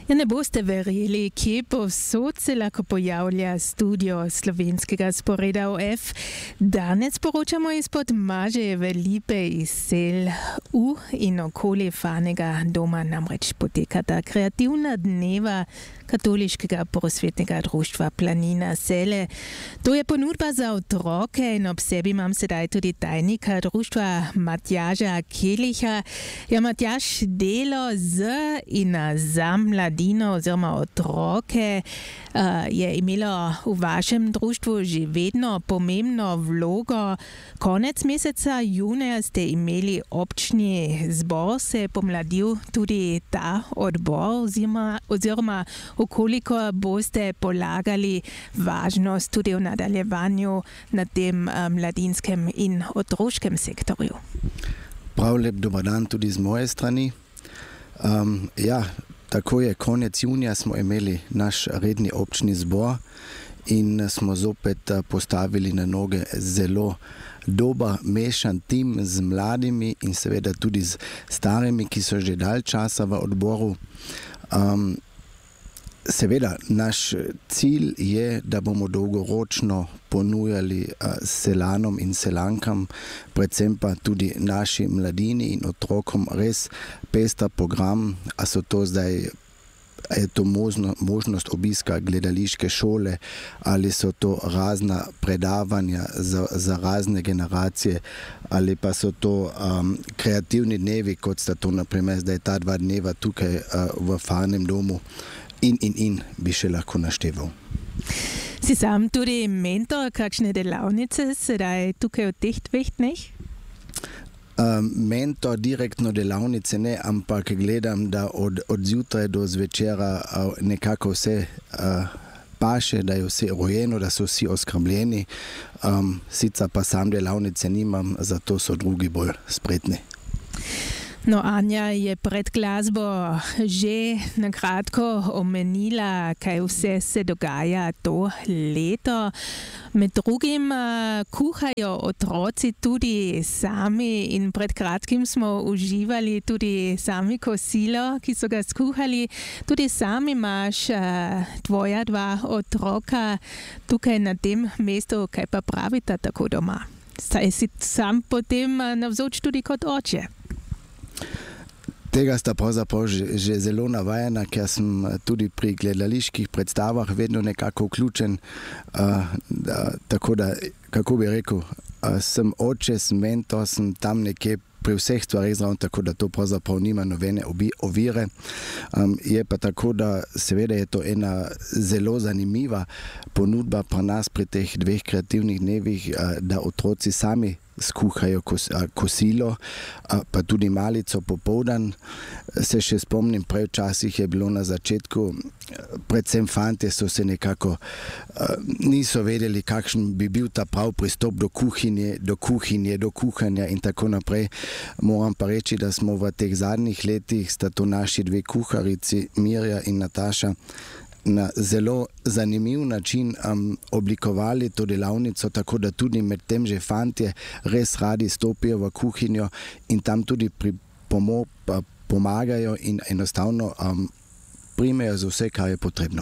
Ja ne boste verjeli, kje povsod se lahko pojavlja studio slovenskega sporeda OF. Danes poročamo izpod Mažejeve lipe iz Sel. V in okoli Farnega doma namreč potekata kreativna dneva katoliškega prosvetnega društva Planina Sele. To je ponudba za otroke in ob sebi imam sedaj tudi tajnika društva Matjaža Kelicha. Ja, Matjaž, delo z in za mladino oziroma otroke je imelo v vašem društvu že vedno pomembno vlogo. Konec meseca junija ste imeli občni zbor, se je pomladil tudi ta odbor oziroma koliko boste polagali važnost tudi v nadaljevanju na tem mladinskem in otroškem sektorju? Prav lep dober dan tudi z moje strani. Tako je, konec junija smo imeli naš redni občni zbor in smo zopet postavili na noge zelo dober mešan tim z mladimi in seveda tudi z starimi, ki so že dalj časa v odboru. Seveda, naš cilj je, da bomo dolgoročno ponujali selanom in selankam, predvsem pa tudi naši mladini in otrokom res pester program, a so to zdaj, je to možnost obiska gledališke šole ali so to razna predavanja za razne generacije ali pa so to kreativni dnevi, kot sta to naprimer zdaj ta 2 dneva tukaj v Farnem domu. In bi še lahko našteval. Si sam tudi mentor kakšne delavnice sedaj tukaj v teh 2 dneh? Mentor direktno delavnice ne, ampak gledam, da od zjutraj do zvečera nekako vse paše, da je vse rojeno, da so vsi oskrbljeni. Sicer pa sam delavnice nimam, zato so drugi bolj spretni. No, Anja je pred glasbo že nakratko omenila, kaj vse se dogaja to leto. Med drugim kuhajo otroci tudi sami in pred kratkim smo uživali tudi sami kosilo, ki so ga skuhali. Tudi sam imaš tvoja 2 otroka tukaj na tem mestu, kaj pa pravita tako doma? Saj si sam potem navzoč tudi kot oče. Tega sta pravzaprav že zelo navajena, ker sem tudi pri gledaliških predstavah vedno nekako vključen. Tako da, kako bi rekel, sem oče, sem mentor, sem tam nekje pri vseh stvarih zraven, tako da to pravzaprav nima nobene ovire. Je pa tako, da seveda je to ena zelo zanimiva ponudba pri nas pri teh 2 kreativnih dnevih, da otroci sami skuhajo kosilo, pa tudi malico popoldan. Se še spomnim, prej včasih je bilo na začetku, predvsem fantje so se nekako niso vedeli, kakšen bi bil ta prav pristop do kuhanja in tako naprej. Moram pa reči, da smo v teh zadnjih letih, sta to naši 2 kuharici, Mirja in Nataša, na zelo zanimiv način oblikovali to delavnico, tako da tudi med tem že fantje res radi stopijo v kuhinjo in tam tudi pomagajo in enostavno primejo za vse, kar je potrebno.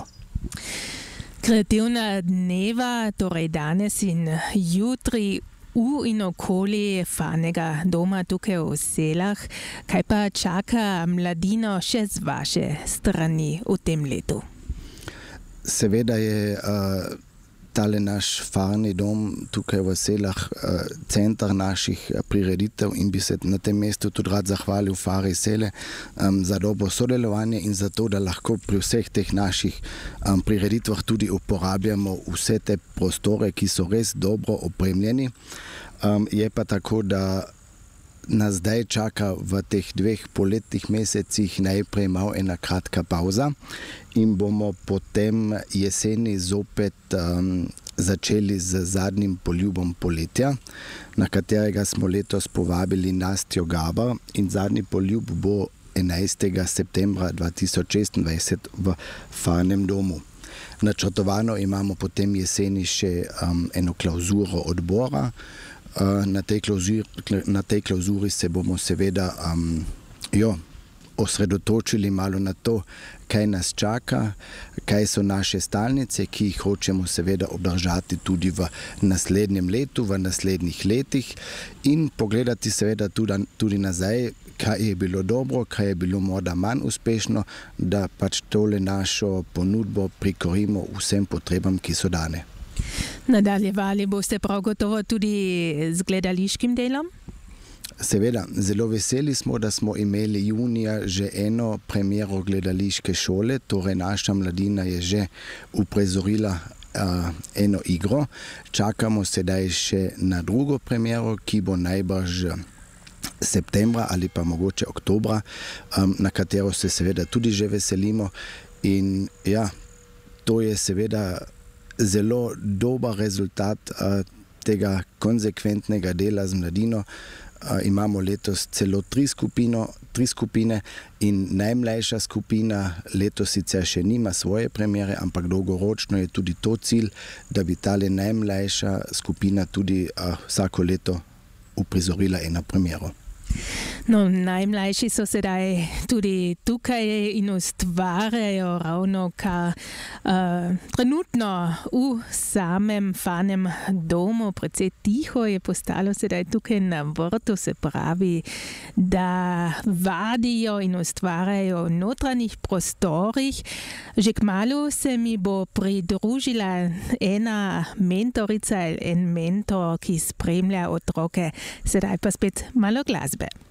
Kreativna dneva, torej danes in jutri v in okoli Farnega doma tukaj v Selah. Kaj pa čaka mladino še z vaše strani v tem letu? Seveda je tale naš Farni dom tukaj v Selah center naših prireditev in bi se na tem mestu tudi rad zahvalil Fari Sele za dobro sodelovanje in za to, da lahko pri vseh teh naših prireditvah tudi uporabljamo vse te prostore, ki so res dobro opremljeni. Je pa tako, da nas zdaj čaka v teh 2 poletnih mesecih najprej malo ena kratka pauza in bomo potem jeseni zopet začeli z zadnjim poljubom poletja, na katerega smo letos povabili Nastjo Gaber in zadnji poljub bo 11. septembra 2026 v Farnem domu. Načrtovano imamo potem jeseni še eno klauzuro odbora. Na tej klauzuri se bomo seveda osredotočili malo na to, kaj nas čaka, kaj so naše stalnice, ki jih hočemo seveda obdržati tudi v naslednjem letu, v naslednjih letih in pogledati seveda tudi nazaj, kaj je bilo dobro, kaj je bilo morda manj uspešno, da pač tole našo ponudbo prikorimo vsem potrebam, ki so dane. Nadaljevali boste prav gotovo tudi z gledališkim delom? Seveda, zelo veseli smo, da smo imeli junija že eno premiero gledališke šole, torej naša mladina je že uprizorila eno igro. Čakamo sedaj še na drugo premiero, ki bo najbrž septembra ali pa mogoče oktobra, na katero se seveda tudi že veselimo. In ja, to je seveda zelo dober rezultat tega konsekventnega dela z mladino. Imamo letos celo tri skupine in najmlajša skupina letos sicer še nima svoje premiere, ampak dolgoročno je tudi to cilj, da bi tale najmlajša skupina tudi vsako leto uprizorila eno premiero. No, najmlajši so sedaj tudi tukaj in ustvarjajo ravno kar trenutno v samem Farnem domu. Precej tiho je postalo sedaj tukaj na vrtu, se pravi, da vadijo in ustvarjajo v notranjih prostorih. Že kmalu se mi bo pridružila ena mentorica, en mentor, ki spremlja otroke. Sedaj pa spet malo glasbe.